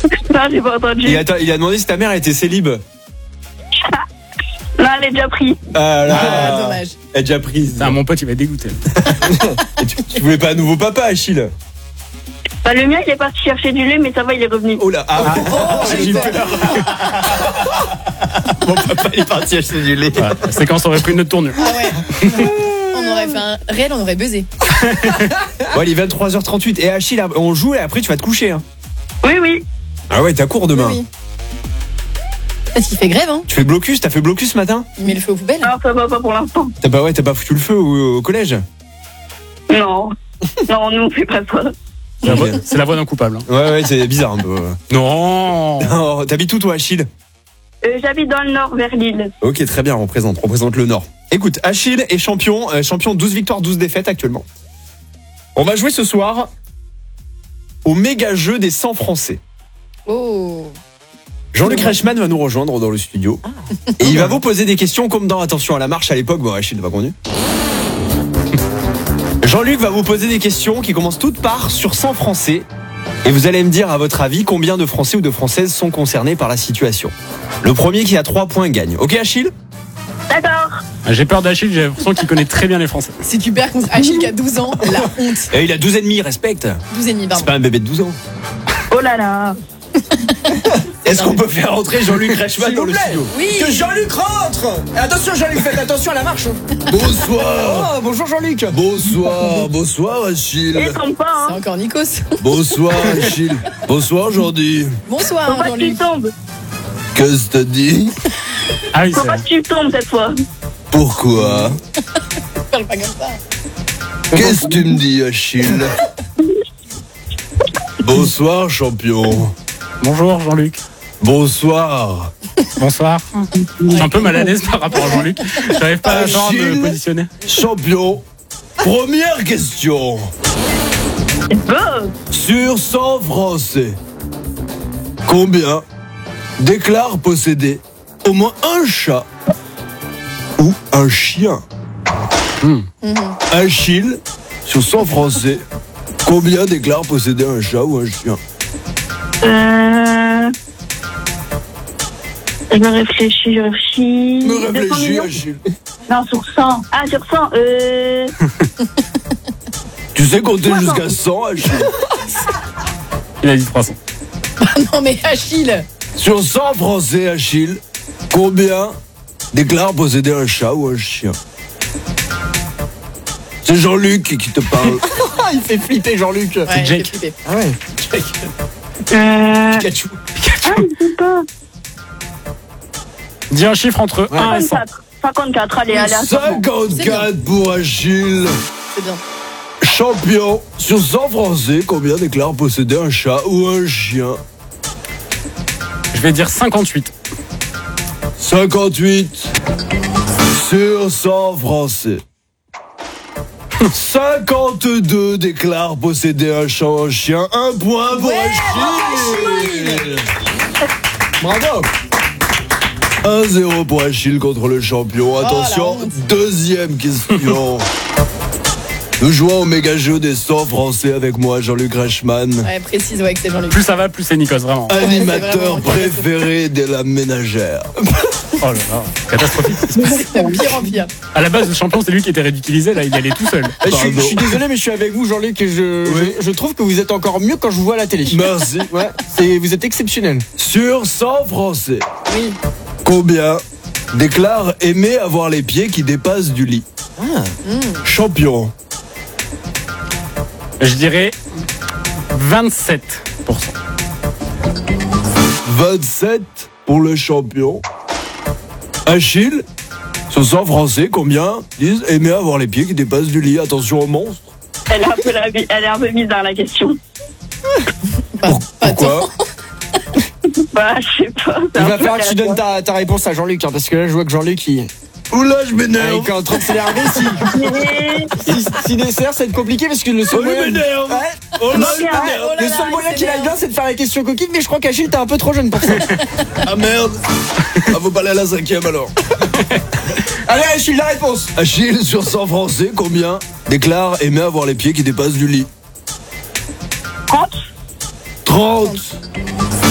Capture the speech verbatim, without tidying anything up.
Non, j'ai pas entendu. Il a, il a demandé si ta mère était célib. Non, elle est déjà prise. Ah là, Ah, dommage. elle est déjà prise. Ah, mon pote, il va être dégoûté. Et tu, tu voulais pas un nouveau papa, Achille? Bah, le mien, il est parti chercher du lait, mais ça va, il est revenu. Oh là, ah, Oh, j'ai eu peur. mon papa il est parti acheter du lait. Ouais, la séquence aurait pris une autre tournure. Ah ouais. On aurait fait un réel, on aurait buzzé. Bon, il est vingt-trois heures trente-huit. Et Achille, on joue et après tu vas te coucher. Hein. Oui, oui. Ah ouais, t'as cours demain. Oui, oui. Parce qu'il fait grève, hein. Tu fais blocus, t'as fait blocus ce matin? Il met le feu aux poubelles. Alors, ça va pas pour l'instant. T'as pas, ouais, t'as pas foutu le feu au, au collège? Non. Non, nous, on fait pas ça. C'est la voix, c'est la voix d'un coupable. Hein. Ouais, ouais, c'est bizarre un peu. Non. Oh, t'habites où toi, Achille? Euh, J'habite dans le nord, vers Lille. Ok, très bien, on représente, on représente le Nord. Écoute, Achille est champion, euh, champion douze victoires, douze défaites actuellement. On va jouer ce soir au méga jeu des cent Français. Oh. Jean-Luc Reichmann va nous rejoindre dans le studio. Et il va vous poser des questions comme dans Attention à la marche à l'époque. Bon, Achille n'a pas connu. Jean-Luc va vous poser des questions qui commencent toutes par sur cent Français. Et vous allez me dire, à votre avis, combien de Français ou de Françaises sont concernés par la situation. Le premier qui a trois points gagne. Ok, Achille? D'accord. J'ai peur d'Achille, j'ai l'impression qu'il connaît très bien les Français. Si tu perds contre Achille qui a douze ans, la honte. Et il a douze et demi, respecte. douze et demi, C'est pardon. pas un bébé de douze ans. Oh là là. Est-ce qu'on peut faire entrer Jean-Luc Reichmann dans le studio? Oui. Que Jean-Luc rentre. Attention Jean-Luc, faites attention à la marche. Bonsoir. Oh, bonjour Jean-Luc. Bonsoir, bonsoir Achille. Il tombe pas, C'est hein. encore Nikos. Bonsoir Achille. Bonsoir Jordi. Bonsoir, Faut pas que tu Jean-Luc. tombes. Qu'est-ce que t'as dit? Ah oui, Faut c'est pas vrai. que tu tombes cette fois. Pourquoi? Parle pas comme ça. Qu'est-ce que tu me dis Achille? Bonsoir champion. Bonjour Jean-Luc. Bonsoir. Bonsoir. Je suis un peu mal à l'aise par rapport à Jean-Luc. J'arrive pas à savoir Achille. me positionner. Champion. Première question. Go. Sur cent Français, combien déclarent posséder au moins un chat ou un chien? Achille, sur cent Français, combien déclarent posséder un chat ou un chien? Euh... Je me réfléchis, je réfléchis. Me deux cents réfléchis millions. Achille. Non, sur cent. Ah, sur cent. Euh... Tu sais compter soixante. jusqu'à cent Achille? Il a dit trois cents. Non mais Achille. Sur cent Français Achille, combien déclarent posséder un chat ou un chien? C'est Jean-Luc qui te parle. Ah, il fait flipper Jean-Luc. Ouais, il Jake. fait flipper. Ah ouais. Euh... Pikachu. Ah, je sais pas. Dis un chiffre entre un et cent. cinquante-quatre. cinquante-quatre, allez, allez. à cinquante-quatre pour Achille. C'est bien. Champion, sur cent Français, combien déclarent posséder un chat ou un chien? Je vais dire cinquante-huit. cinquante-huit sur cent Français. cinquante-deux déclarent posséder un chat ou un chien. Un point pour Achille. Bravo. un zéro pour Achille contre le champion. Attention, la honte. deuxième question. Nous jouons au méga jeu des cent Français avec moi, Jean-Luc Reichmann. Ouais, précise, ouais, que c'est Jean-Luc. Plus ça va, plus c'est Nikos, vraiment. c'est Animateur vraiment préféré de la ménagère. Oh là là, catastrophique. C'est pire en pire. À la base, le champion, c'est lui qui était ridiculisé, là, il allait tout seul. Eh, Je suis, Pardon. je suis désolé, mais je suis avec vous, Jean-Luc, et je, Oui. je, je trouve que vous êtes encore mieux quand je vous vois à la télé. Merci. Ouais, c'est, vous êtes exceptionnel. Sur cent Français, Oui. combien déclarent aimer avoir les pieds qui dépassent du lit? Ah. Champion. Je dirais vingt-sept pour cent. vingt-sept pour le champion. Achille, sur cent Français, combien disent aimer avoir les pieds qui dépassent du lit? Attention au monstre. Elle est un peu, la... Elle est un peu bizarre, la question. Pas, pas Pourquoi? Bah, je sais pas. c'est Il un va peu falloir que tu donnes aléatoire. ta, ta réponse à Jean-Luc, hein, parce que là, je vois que Jean-Luc, il, Oula, je il m'énerve. est en train de s'énerver. Si, Mais- si, si dessert, ça va être compliqué, parce que le Oh, seul il moyen... m'énerve. Ouais. Oh là, il Ouais. m'énerve. Oh là Le là, seul il moyen qu'il aille s'énerve. bien, c'est de faire les questions coquines, mais je crois qu'Achille, t'es un peu trop jeune pour ça. Ah merde. Ah, faut pas aller à la cinquième alors. Allez, Achille, la réponse. Achille, sur cent Français, combien déclarent aimer avoir les pieds qui dépassent du lit? trente. trente